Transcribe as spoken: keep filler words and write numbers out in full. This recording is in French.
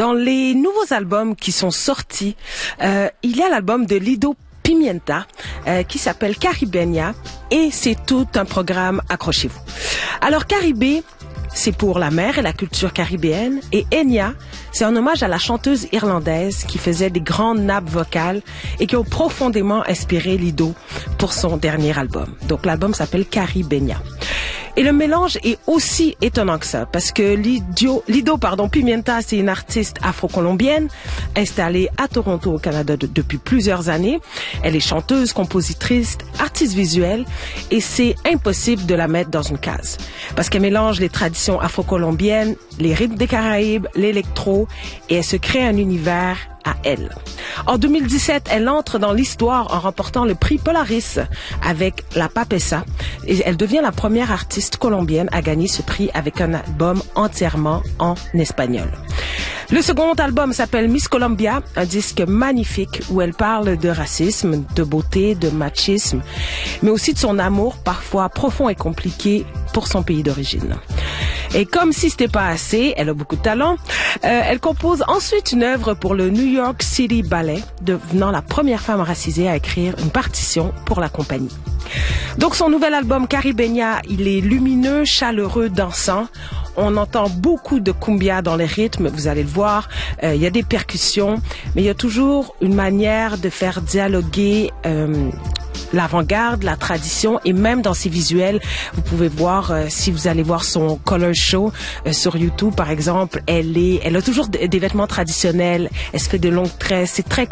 Dans les nouveaux albums qui sont sortis, euh, il y a l'album de Lido Pimienta euh, qui s'appelle Caribeña et c'est tout un programme, accrochez-vous. Alors Caribe, c'est pour la mer et la culture caribéenne, et Enya, c'est un hommage à la chanteuse irlandaise qui faisait des grandes nappes vocales et qui ont profondément inspiré Lido pour son dernier album. Donc l'album s'appelle Caribeña. Et le mélange est aussi étonnant que ça, parce que Lido, Lido pardon, Pimienta, c'est une artiste afro-colombienne installée à Toronto, au Canada, de, depuis plusieurs années. Elle est chanteuse, compositrice, artiste visuelle, et c'est impossible de la mettre dans une case, parce qu'elle mélange les traditions afro-colombiennes, les rythmes des Caraïbes, l'électro, et elle se crée un univers à elle. En deux mille dix-sept, elle entre dans l'histoire en remportant le prix Polaris avec La Papessa et elle devient la première artiste colombienne à gagner ce prix avec un album entièrement en espagnol. Le second album s'appelle Miss Colombia, un disque magnifique où elle parle de racisme, de beauté, de machisme, mais aussi de son amour parfois profond et compliqué pour son pays d'origine. Et comme si c'était pas assez, elle a beaucoup de talent, euh, elle compose ensuite une œuvre pour le New York City Ballet, devenant la première femme racisée à écrire une partition pour la compagnie. Donc son nouvel album Caribeña, il est lumineux, chaleureux, dansant. On entend beaucoup de cumbia dans les rythmes, vous allez le voir, euh, il y a des percussions, mais il y a toujours une manière de faire dialoguer euh, l'avant-garde, la tradition, et même dans ses visuels, vous pouvez voir, euh, si vous allez voir son color show euh, sur YouTube par exemple, elle est, elle a toujours des vêtements traditionnels, elle se fait de longues tresses, c'est très